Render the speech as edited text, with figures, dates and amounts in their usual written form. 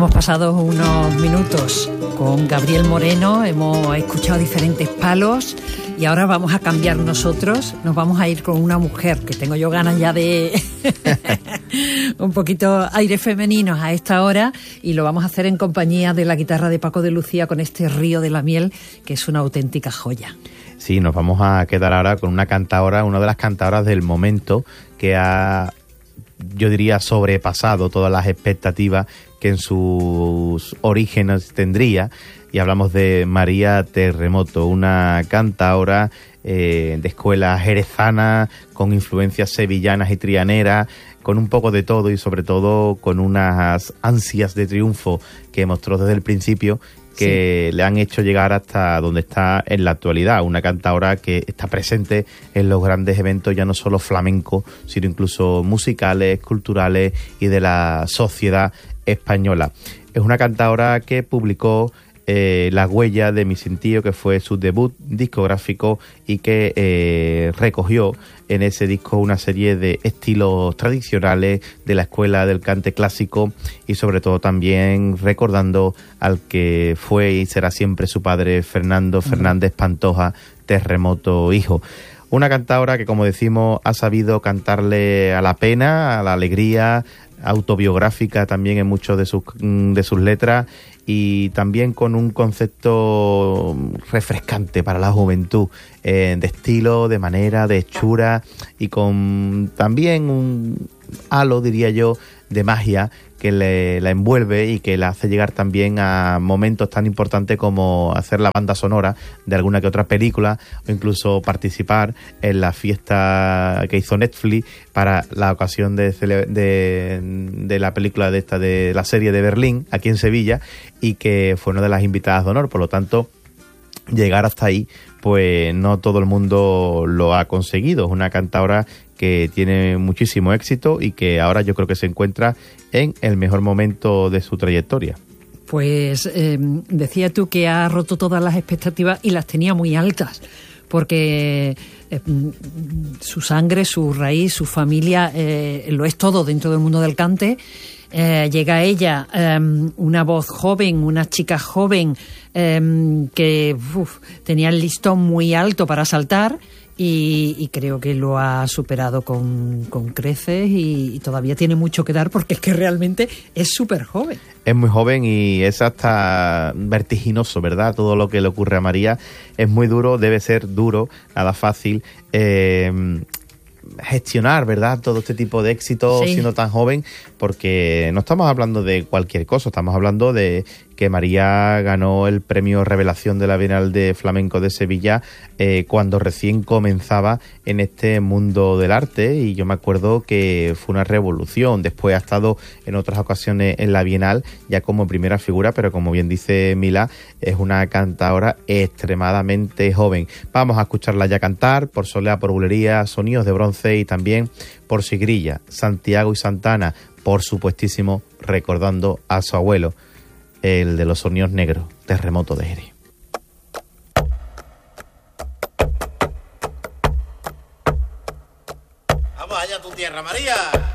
Hemos pasado unos minutos con Gabriel Moreno, hemos escuchado diferentes palos y ahora vamos a cambiar nosotros. Nos vamos a ir con una mujer que tengo yo ganas ya de un poquito aire femenino a esta hora, y lo vamos a hacer en compañía de la guitarra de Paco de Lucía con este Río de la Miel, que es una auténtica joya. Sí, nos vamos a quedar ahora con una cantaora, una de las cantaoras del momento, que ha, yo diría, sobrepasado todas las expectativas que en sus orígenes tendría, y hablamos de María Terremoto, una cantaora de escuela jerezana, con influencias sevillanas y trianeras, con un poco de todo y sobre todo con unas ansias de triunfo que mostró desde el principio, que sí le han hecho llegar hasta donde está en la actualidad. Una cantaora que está presente en los grandes eventos, ya no solo flamenco, sino incluso musicales, culturales y de la sociedad española. Es una cantaora que publicó La huella de mi sentío, que fue su debut discográfico, y que recogió en ese disco una serie de estilos tradicionales de la escuela del cante clásico, y sobre todo también recordando al que fue y será siempre su padre, Fernando Fernández Pantoja Terremoto hijo. Una cantaora que, como decimos, ha sabido cantarle a la pena, a la alegría, autobiográfica también en muchos de sus letras, y también con un concepto refrescante para la juventud, de estilo, de manera, de hechura, y con también un halo, diría yo, de magia que la envuelve y que la hace llegar también a momentos tan importantes como hacer la banda sonora de alguna que otra película, o incluso participar en la fiesta que hizo Netflix para la ocasión de la película de la serie de Berlín, aquí en Sevilla, y que fue una de las invitadas de honor. Por lo tanto, llegar hasta ahí, pues no todo el mundo lo ha conseguido. Es una cantaora que tiene muchísimo éxito y que ahora yo creo que se encuentra en el mejor momento de su trayectoria. Pues decía tú que ha roto todas las expectativas y las tenía muy altas, porque su sangre, su raíz, su familia lo es todo dentro del mundo del cante. Llega a ella una voz joven, una chica joven que tenía el listón muy alto para saltar, y creo que lo ha superado con creces, y todavía tiene mucho que dar, porque es que realmente es súper joven. Es muy joven y es hasta vertiginoso, ¿verdad? Todo lo que le ocurre a María es muy duro, debe ser duro, nada fácil gestionar, ¿verdad?, todo este tipo de éxitos siendo tan joven, porque no estamos hablando de cualquier cosa, estamos hablando de que María ganó el premio Revelación de la Bienal de Flamenco de Sevilla cuando recién comenzaba en este mundo del arte, y yo me acuerdo que fue una revolución. Después ha estado en otras ocasiones en la Bienal ya como primera figura, pero como bien dice Mila, es una cantadora extremadamente joven. Vamos a escucharla ya cantar por Soleá, por Bulería, Sonidos de Bronce, y también por Sigrilla, Santiago y Santana, por supuestísimo recordando a su abuelo, el de los sonidos negros, Terremoto de Jerez. Vamos allá a tu tierra, María.